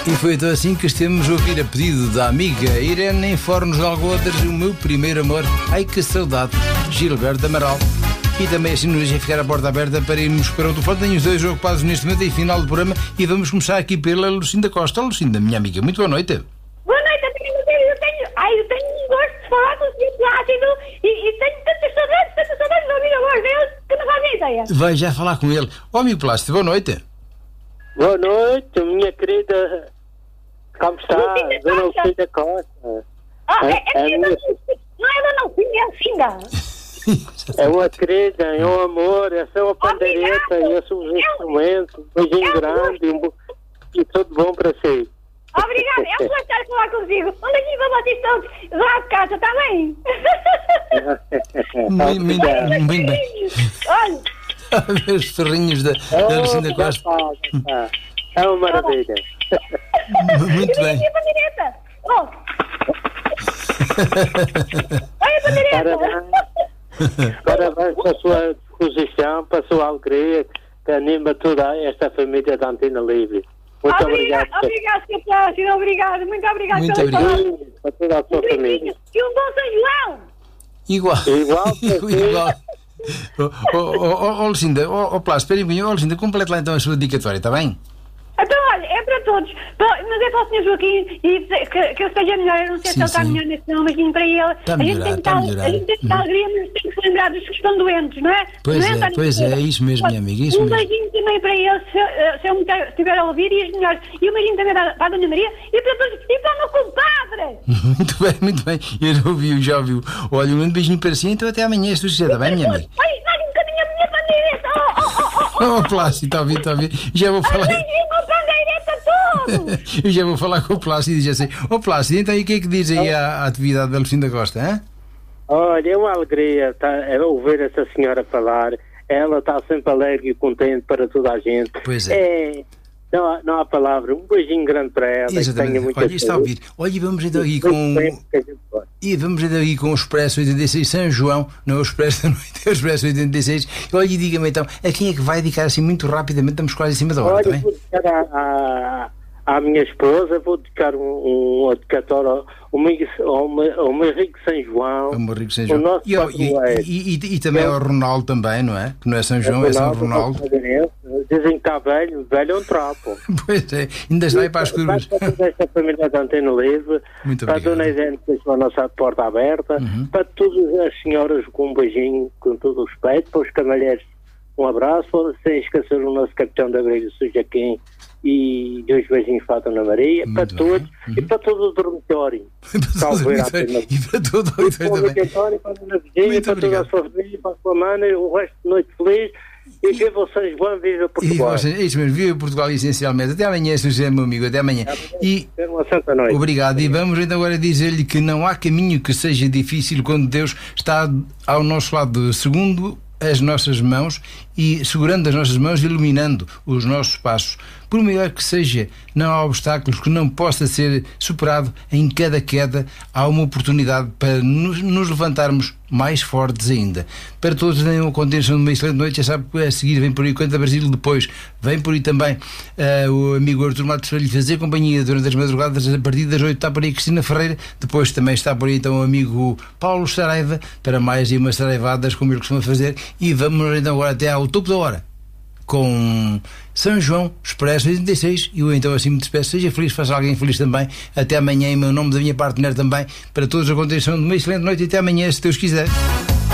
E foi então assim que estamos a ouvir, a pedido da amiga Irene em Fornos de Algodas, o meu primeiro amor. Ai que saudade, Gilberto Amaral. E também assim nos deixem ficar a porta aberta para irmos para o telefone. Tenho os dois ocupados neste momento, em final do programa, e vamos começar aqui pela Lucinda Costa. Lucinda, minha amiga, muito boa noite. Boa noite, eu tenho um gosto de falar com o Sr. Plácido e tenho tantas saudades de ouvir a voz dele que não fazem ideia. Vai já falar com ele. Ó, amigo Plácido, boa noite. Boa noite, minha querida. Como está? Dona Lucinda Costa. Não é Dona Lucinda, é Lucinda. É uma querida, é um amor, essa é uma pandeireta, e esses são os instrumentos, um beijinho grande e tudo bom para si. Obrigada, é um prazer falar consigo. Onde é que vocês estão? Lá de casa, está bem? Muito bem. Olha. A ver os ferrinhos da Lucinda Costa. É uma maravilha. Muito bem. E a pandeireta? Olha a pandeireta. Parabéns pela sua disposição, pela sua alegria, que anima toda esta família da Antena Livre. Muito obrigado. Obrigado, Sr. Plácido, obrigado. Muito obrigado muito pela obrigado. Para toda a sua família. E um bom São João. Igual. Lucinda, Plácido, espera aí um pouquinho. Lucinda, complete lá então a sua dedicatória, está bem? Então, olha, é para todos. Mas é para o Sr. Joaquim e que eu esteja melhor. Eu não sei se ele está melhor nesse nome, mas para ele. Está a melhorar, está a melhorar. A gente tem que dar alegria, mas tem que se lembrar dos que estão doentes, não é? Pois é isso mesmo, minha amiga. Isso um mesmo. beijinho também para ele, se ele me estiver a ouvir, e as melhores. E um beijinho também para a Dona Maria e para todos. E para o meu compadre. Muito bem. Eu já ouvi. Olha, um beijinho para si, então até amanhã, se tu quiser, está bem, minha amiga? Olha, dá-lhe um bocadinho a minha pandeireta. Plácido, está a ouvir. Já vou falar. Eu já vou falar com o Plácido e dizer assim: Plácido, então e o que é que diz aí a atividade da Lucinda Costa, hein? Olha, é uma alegria ouvir essa senhora falar. Ela está sempre alegre e contente para toda a gente. Pois é. Não há palavra. Um beijinho grande para ela. Exatamente. Olha, está a ouvir. Olha, e vamos então aqui com o Expresso 86 São João, não é o Expresso da Noite, é o Expresso 86. Olha, e diga-me então, a quem é que vai dedicar assim muito rapidamente? Estamos quase em cima da hora, também. Vou dedicar à minha esposa, vou dedicar um dedicatório ao meu rico São João. Ao meu rico São João. E também ao Ronaldo também, não é? Que não é São João, é São Ronaldo. Dizem que está velho é um trapo. Pois é, ainda está aí para as curvas. Para toda esta família da Antena Livre, para a Dona Irene, que deixou a nossa porta aberta, para todas as senhoras com um beijinho, com todo o respeito, para os cavalheiros um abraço, sem esquecer o nosso capitão da Abrigo, o Joaquim, e dois beijinhos para a Dona Maria, para todos, e para todo o dormitório. E para todo o dormitório também. Para a Dona Virgínia, para toda a sua família, para a sua mana, o resto de noite feliz. E viva o São João, viva Portugal. É isso mesmo, viva Portugal essencialmente. Até amanhã, Sr. José, meu amigo, até amanhã. Uma santa noite. Obrigado. E vamos então agora dizer-lhe que não há caminho que seja difícil quando Deus está ao nosso lado, segundo as nossas mãos e segurando as nossas mãos, iluminando os nossos passos. Por melhor que seja, não há obstáculos que não possa ser superado. Em cada queda há uma oportunidade para nos levantarmos mais fortes ainda. Para todos, tenham a continuação de uma excelente noite. Já sabe que a seguir vem por aí Canta Brasil, depois vem por aí também o amigo Artur Matos para lhe fazer companhia durante as madrugadas. A partir das 8 está por aí Cristina Ferreira, depois também está por aí então o amigo Paulo Saraiva para mais e umas saraivadas como ele costuma fazer. E vamos então agora até ao topo da hora com São João Expresso 86. E eu então assim me despeço. Seja feliz, faça alguém feliz também. Até amanhã, em meu nome, da minha partner também, para todos a continuação de uma excelente noite e até amanhã, se Deus quiser.